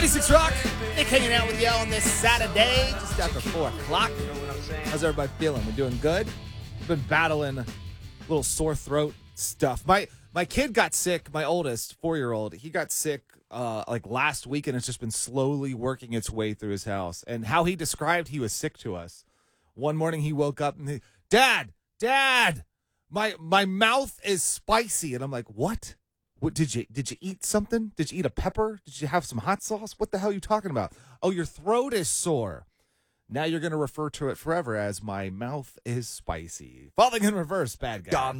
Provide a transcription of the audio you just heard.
96 Rock. Nick hanging out with you on this Saturday, just after 4 o'clock. How's everybody feeling? We doing good? We've been battling a little sore throat stuff. My kid got sick, my oldest, 4-year-old. He got sick like last week, and it's just been slowly working its way through his house. And how he described he was sick to us. One morning he woke up and Dad, my mouth is spicy. And I'm like, what? What did you eat something? Did you eat a pepper? Did you have some hot sauce? What the hell are you talking about? Oh, your throat is sore. Now you're going to refer to it forever as my mouth is spicy. Falling in reverse, bad guy.